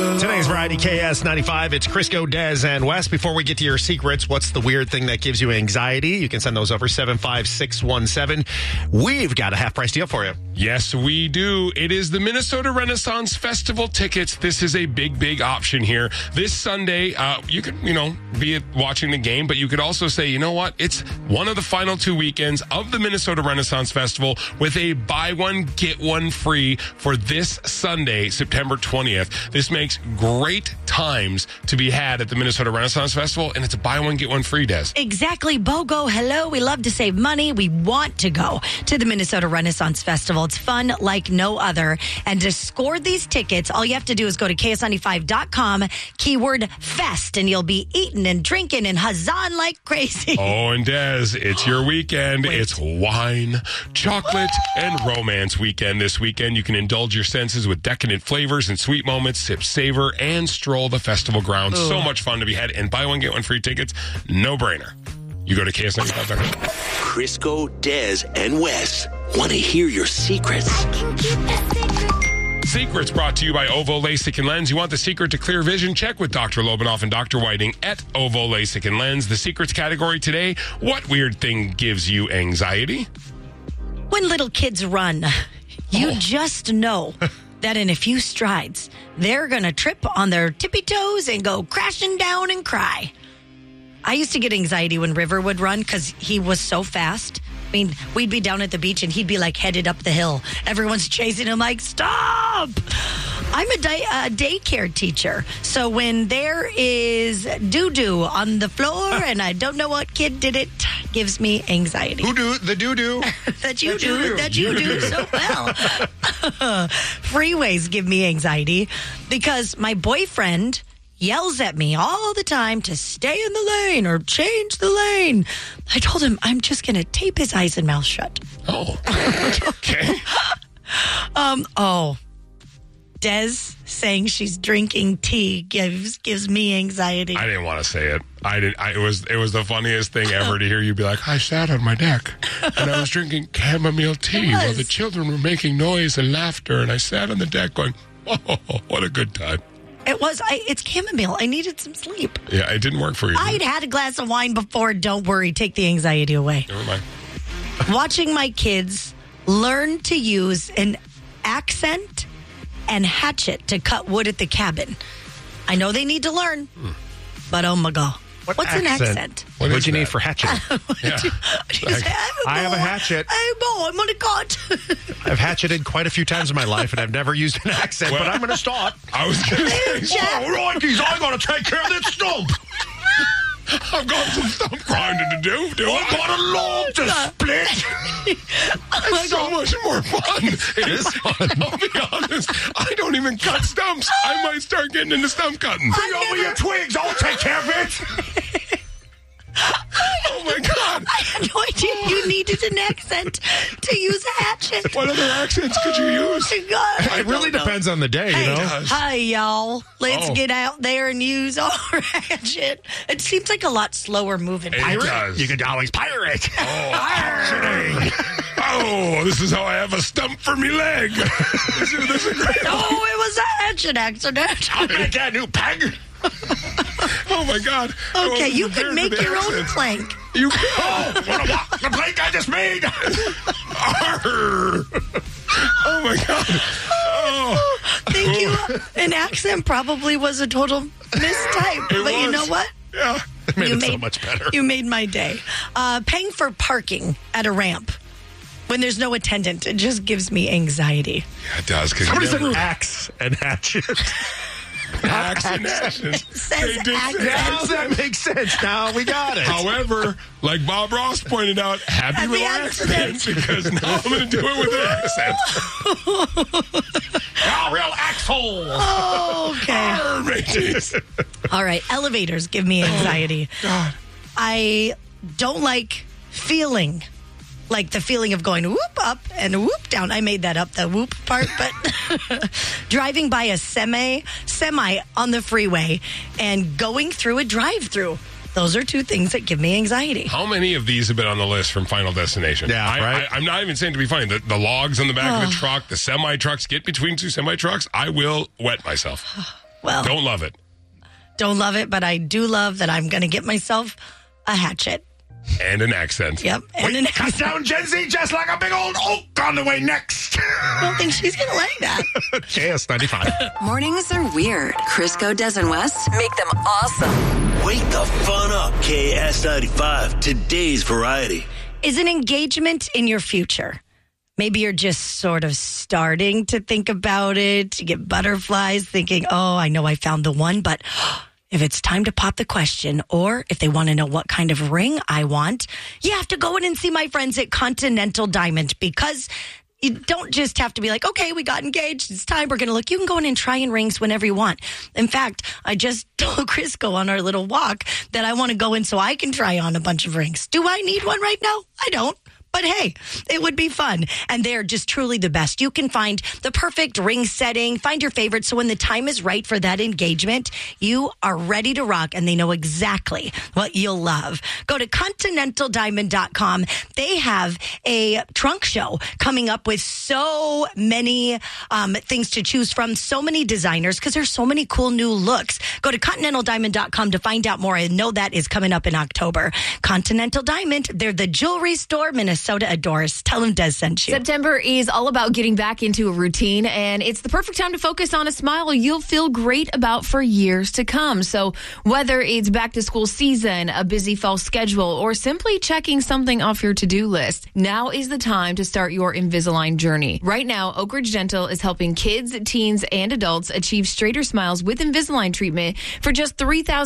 Today's Variety KS95. It's Crisco, Des, and Wes. Before we get to your secrets, what's the weird thing that gives you anxiety? You can send those over 75617. We've got a half-price deal for you. Yes, we do. It is the Minnesota Renaissance Festival tickets. This is a big option here. This Sunday, you could, be watching the game, but you could also say, you know what? It's one of the final 2 weekends of the Minnesota Renaissance Festival with a buy one, get one free for this Sunday, September 20th. This makes great times to be had at the Minnesota Renaissance Festival, and it's a buy one, get one free, Des. Exactly. BOGO, hello. We love to save money. We want to go to the Minnesota Renaissance Festival. It's fun like no other. And to score these tickets, all you have to do is go to KS95.com, keyword fest, and you'll be eating and drinking and huzzahing like crazy. Oh, and Des, it's your weekend. It's wine, chocolate, and romance weekend this weekend. You can indulge your senses with decadent flavors and sweet moments, sip, savor, and stroll the festival grounds. So much fun to be had. And buy one, get one free tickets. No brainer. You go to KS95.com. Crisco, Des, and Wes want to hear your secrets. Secrets brought to you by Ovo LASIK and Lens. You want the secret to clear vision? Check with Dr. Lobanoff and Dr. Whiting at Ovo LASIK and Lens. The secrets category today, what weird thing gives you anxiety? When little kids run, you just know that in a few strides, they're going to trip on their tippy toes and go crashing down and cry. I used to get anxiety when River would run because he was so fast. I mean, we'd be down at the beach and he'd be like headed up the hill. Everyone's chasing him like, stop! I'm a daycare teacher. So when there is doo-doo on the floor and I don't know what kid did it, gives me anxiety. Who do the doo-doo? That you do so well. Freeways give me anxiety because my boyfriend yells at me all the time to stay in the lane or change the lane. I told him I'm just going to tape his eyes and mouth shut. Oh, okay. Des saying she's drinking tea gives me anxiety. I didn't want to say it. It was the funniest thing ever to hear you be like, I sat on my deck and I was drinking chamomile tea while the children were making noise and laughter, and I sat on the deck going, oh, what a good time. It's chamomile. I needed some sleep. Yeah, it didn't work for you. I'd had a glass of wine before. Don't worry. Take the anxiety away. Never mind. Watching my kids learn to use an accent and hatchet to cut wood at the cabin. I know they need to learn, but oh my God. What's an accent? What do you need for hatchet? I have a hatchet. Hey, boy, I'm going to cut. I've hatcheted quite a few times in my life, and I've never used an accent, but I'm going to start. I was going to say, Rikey's, I'm going to take care of this stump. I've got some stump grinding to do. I've got a log to split. It's so much more fun. It is fun. I'll be honest, I don't even cut stumps. I might start getting into stump cutting. Bring over your twigs. I'll take care of it. Oh, my God. I had no idea you needed an accent to use a hatchet. What other accents could you use? It really depends on the day, you know? Hi, y'all. Let's get out there and use our hatchet. It seems like a lot slower moving. It does. You could always pirate. Oh, this is how I have a stump for me leg. This is great. Oh, it was a hatchet accident. I'm going to get a new peg. Oh, my God. Okay, you can make your own plank. You can. The plank I just made. Oh, my God. Oh. Thank you. An accent probably was a total mistype. But you know what? Yeah. It made it so much better. You made my day. Paying for parking at a ramp when there's no attendant, it just gives me anxiety. Yeah, it does. Somebody said axe and hatchet. Axe and hatchet. Says accent. Now that makes sense. Now we got it. However, like Bob Ross pointed out, happy little accident, because now I'm going to do it with an accent. Real axhole. Oh, okay. All right. Elevators give me anxiety. Oh, God. I don't like feeling. Like the feeling of going whoop up and whoop down. I made that up, the whoop part, but driving by a semi on the freeway and going through a drive-through. Those are two things that give me anxiety. How many of these have been on the list from Final Destination? Yeah, right? I'm not even saying to be funny. The logs on the back of the truck, the semi-trucks, get between two semi-trucks, I will wet myself. Well, Don't love it. don't love it, but I do love that I'm going to get myself a hatchet. And an accent. Yep. And an Cut down Gen Z just like a big old oak on the way next. I don't think she's going to like that. KS95. Mornings are weird. Crisco, Des, and Wes make them awesome. Wake the fun up, KS95, today's variety. Is an engagement in your future? Maybe you're just sort of starting to think about it, to get butterflies, thinking, oh, I know I found the one, but if it's time to pop the question, or if they want to know what kind of ring I want, you have to go in and see my friends at Continental Diamond, because you don't just have to be like, okay, we got engaged, it's time, we're going to look. You can go in and try in rings whenever you want. In fact, I just told Crisco on our little walk that I want to go in so I can try on a bunch of rings. Do I need one right now? I don't. But hey, it would be fun. And they're just truly the best. You can find the perfect ring setting, find your favorite. So when the time is right for that engagement, you are ready to rock, and they know exactly what you'll love. Go to ContinentalDiamond.com. They have a trunk show coming up with so many things to choose from, so many designers, because there's so many cool new looks. Go to ContinentalDiamond.com to find out more. I know that is coming up in October. Continental Diamond, they're the jewelry store Minnesota adores. Tell them Des sent you. September is all about getting back into a routine, and it's the perfect time to focus on a smile you'll feel great about for years to come. So whether it's back to school season, a busy fall schedule, or simply checking something off your to-do list, now is the time to start your Invisalign journey. Right now, Oak Ridge Dental is helping kids, teens, and adults achieve straighter smiles with Invisalign treatment for just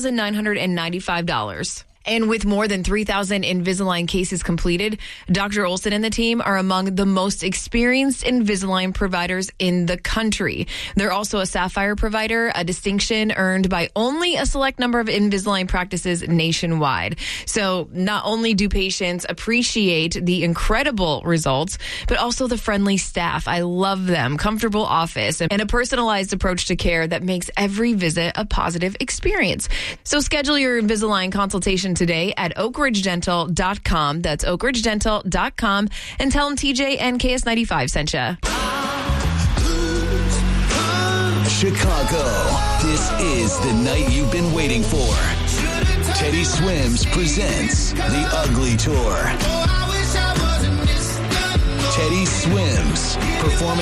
$3,995. And with more than 3,000 Invisalign cases completed, Dr. Olson and the team are among the most experienced Invisalign providers in the country. They're also a Sapphire provider, a distinction earned by only a select number of Invisalign practices nationwide. So not only do patients appreciate the incredible results, but also the friendly staff. I love them, comfortable office, and a personalized approach to care that makes every visit a positive experience. So schedule your Invisalign consultation today at oakridgedental.com. That's oakridgedental.com, and tell them TJ and KS95 sent you. Chicago, this is the night you've been waiting for. Teddy Swims presents The Ugly Tour. Teddy Swims performing